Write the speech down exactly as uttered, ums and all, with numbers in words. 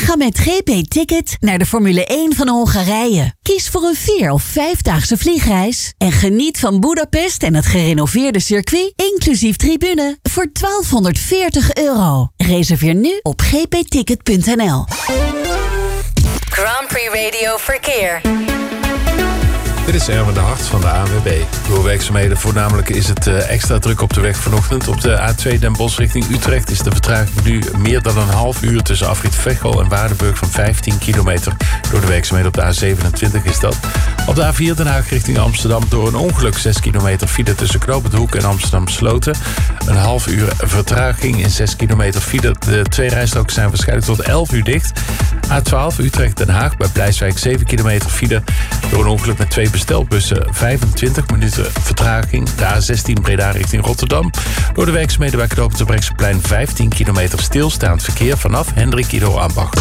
Ga met G P Ticket naar de Formule één van Hongarije. Kies voor een vier- of vijfdaagse vliegreis en geniet van Budapest en het gerenoveerde circuit, inclusief tribune, voor twaalfhonderdveertig euro. Reserveer nu op g p ticket punt n l. Grand Prix Radio Verkeer. Dit is Erwin de Hart van de A N W B. Door werkzaamheden voornamelijk is het uh, extra druk op de weg vanochtend. Op de A twee Den Bosch richting Utrecht is de vertraging nu meer dan een half uur... tussen afrit Veghel en Waardenburg van vijftien kilometer. Door de werkzaamheden op de A zevenentwintig is dat. Op de A vier Den Haag richting Amsterdam door een ongeluk zes kilometer file... tussen Knoop het Hoek en Amsterdam Sloten. Een half uur vertraging in zes kilometer file. De twee rijstroken zijn waarschijnlijk tot elf uur dicht. A twaalf Utrecht Den Haag bij Blijswijk zeven kilometer file... door een ongeluk met twee bestelbussen vijfentwintig minuten vertraging. De A zestien Breda richting Rotterdam. Door de werkzaamheden bij Knoop het Brechtseplein vijftien kilometer stilstaand verkeer vanaf Hendrik Ido Ambach.